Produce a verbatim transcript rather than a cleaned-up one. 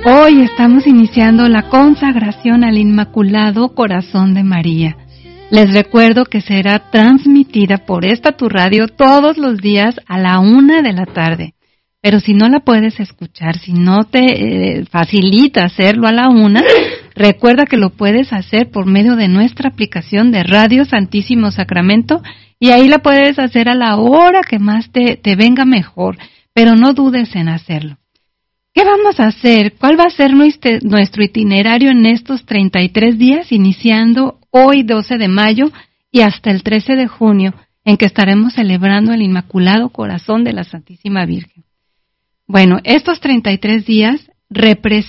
Hoy estamos iniciando la consagración al Inmaculado Corazón de María. Les recuerdo que será transmitida por esta tu radio todos los días a la una de la tarde. Pero si no la puedes escuchar, si no te eh, facilita hacerlo a la una, recuerda que lo puedes hacer por medio de nuestra aplicación de Radio Santísimo Sacramento y ahí la puedes hacer a la hora que más te, te venga mejor, pero no dudes en hacerlo. ¿Qué vamos a hacer? ¿Cuál va a ser nuestro, nuestro itinerario en estos treinta y tres días, iniciando hoy doce de mayo y hasta el trece de junio, en que estaremos celebrando el Inmaculado Corazón de la Santísima Virgen? Bueno, estos treinta y tres días representan